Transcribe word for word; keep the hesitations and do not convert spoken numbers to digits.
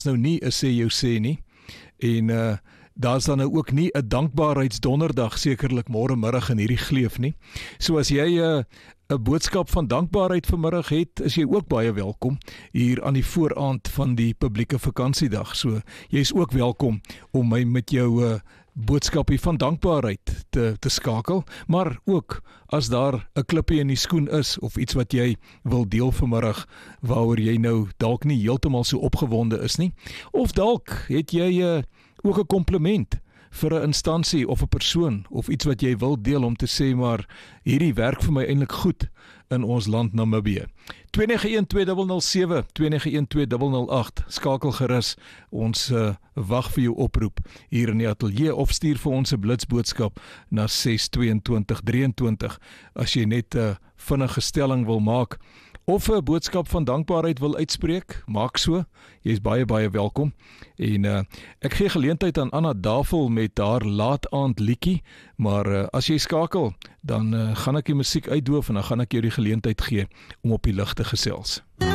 nou nie 'n sê jou sê nie, en uh, daar's dan nou ook nie 'n dankbaarheidsdonderdag sekerlik môre middag in hierdie gleuf nie. So as jy 'n uh, 'n boodskap van dankbaarheid vanmiddag het, is jy ook baie welkom hier aan die vooraand van die publieke vakansiedag. So jy is ook welkom om my met jou uh, boodskapie van dankbaarheid te, te skakel, maar ook as daar 'n klippie in die skoen is of iets wat jy wil deel vanmiddag waaroor jy nou dalk nie heeltemal so opgewonde is nie, of dalk het jy uh, ook 'n kompliment vir 'n instansie of 'n persoon of iets wat jy wil deel om te sê maar hierdie werk vir my eintlik goed in ons land Namibië. twee nege een twee nul nul sewe, twee nege een twee nul nul agt, skakel gerus, ons uh, wag vir jou oproep hier in die ateljee of stuur vir ons 'n blitsboodskap na ses twee twee drie twee as jy net 'n uh, vinnige stelling wil maak of 'n boodskap van dankbaarheid wil uitspreek, maak so. Jy is baie baie welkom. En uh, ek gee geleentheid aan Anna Davel met haar laat aand liedjie, maar uh, as jy skakel, dan uh, gaan ek die musiek uitdoof en dan gaan ek jou die geleentheid gee om op die lig te gesels.